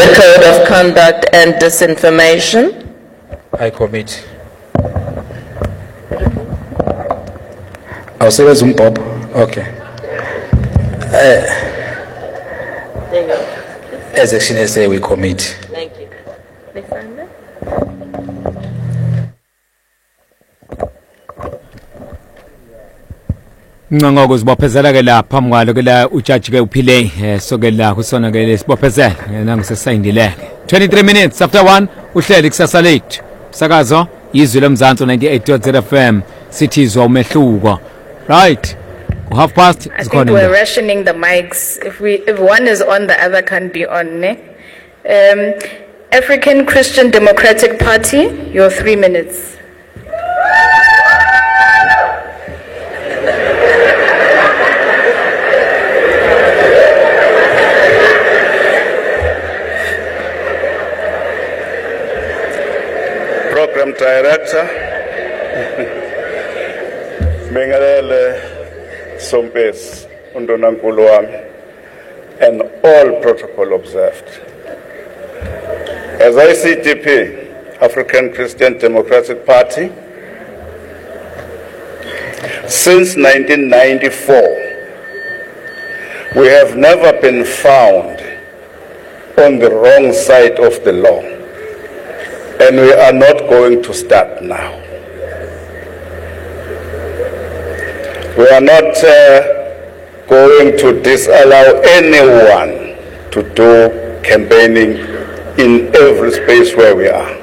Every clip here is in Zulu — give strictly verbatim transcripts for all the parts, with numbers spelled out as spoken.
The Code of Conduct and Disinformation. I commit. I'll say it's um Bob. Okay. There you go. As Action S A, we commit. Thank you. Alexander? Ngqongqo uzibophezela ke la phambi kwalo ke la ujaji ke uphile so ke la kusona ke lesibophezela nangu sesayindile twenty-three minutes after one uhleli kusasa late sakazo izwi lomzansi ninety-eight point zero F M sithizwa umehluko right half past I think we're rationing the mics. If we if one is on, the other can't be on. Ne? Um, African Christian Democratic Party, your three minutes. Program Director, Mengalele Sompes, Undonankulu wami, and all protocol observed. As I C D P, African Christian Democratic Party, since nineteen ninety-four, we have never been found on the wrong side of the law. And we are not going to start now. We are not uh, going to disallow anyone to do campaigning in every space where we are.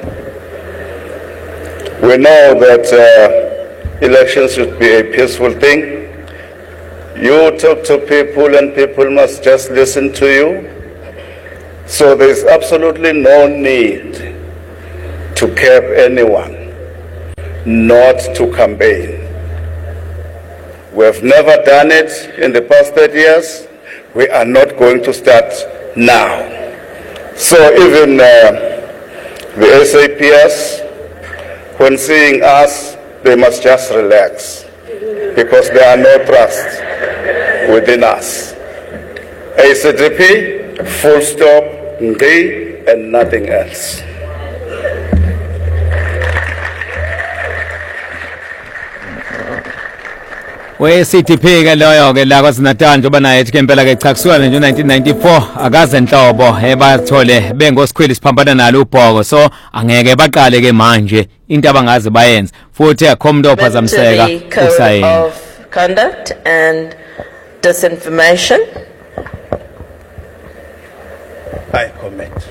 We know that uh, elections should be a peaceful thing. You talk to people and people must just listen to you. So there is absolutely no need to curb anyone, not to campaign. We have never done it in the past thirty years. We are not going to start now. So even uh, the S A P S, when seeing us, they must just relax because there are no trust within us. A C D P, full stop, Ngqi, and nothing else. we C D P ke loyo ke la kwaSinathana njoba naye ethi ke impela ke cha kusuka nje nineteen ninety-four akaze nhlobo ebathole bengosikhwili siphambana nalo ubhoko so angeke baqale ke manje into abangaze bayenze futhi akho umuntu ophazamiseka Code of Conduct and Disinformation. I comment.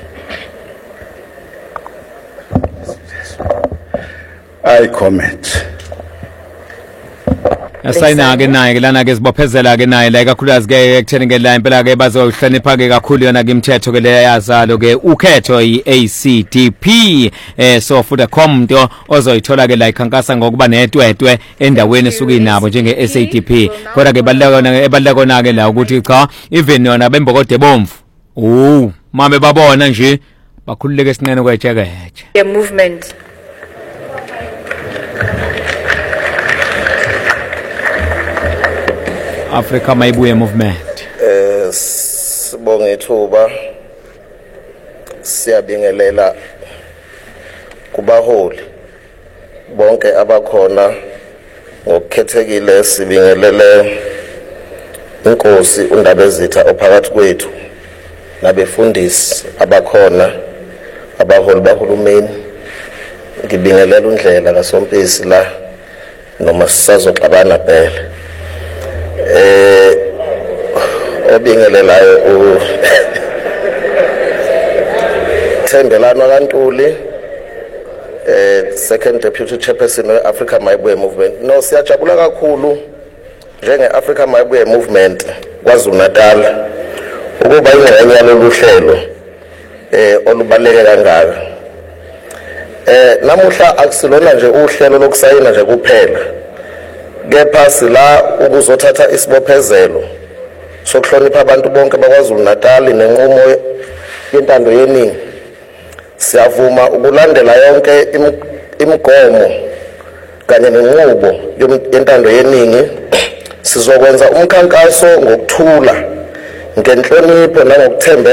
I comment. Asayina ke naye ke lana ke sibophezela ke naye la kakhulukazi ke ekutheni ke la impela ke bazohlonipha ke kakhulu yona ke imithetho ke leyazalo ke ukhetho i-A C D P eh so futhi khomnto ozoyithola ke la ikhankasa ngokuba netwetwe endaweni esuka inabo njenge S A D P kodwa ke balekona ebalekona ke la ukuthi cha even yona bembokode bomvu oh mame babona nje bakhululeke sinene kwejekeje The movement. Africa Mayibuye movement. Eh sibonga ithuba siyabingelela kubaholi bonke abakhona ngokukhethekile sibingelele inkosi uNdabezitha ophakathi kwethu nabefundisi abakhona abaholi bahulumeni ngibingelela uNdlela kaSompisi la noma sisazoxabana phela eh obingelelayo u Thembelano kaNtuli eh second deputy chairperson of Africa Mayibuye movement no siyajabula kakhulu njenge Africa Mayibuye movement kwaZulu Natal ukuba ingxenye yalolu hlelo eh olubaleke kangaka eh namuhla akusilona nje uhlelo lokusayina nje kuphela kepha sila ukuzothatha isibophezelo sokuhlonipha abantu bonke bakwaZulu Natal nenqumo yentando yeningi siyavuma ukulandela yonke imigomo kanye nenqubo yentando yeningi sizokwenza umkhankaso ngokuthula ngenhlonipho nangokuthemba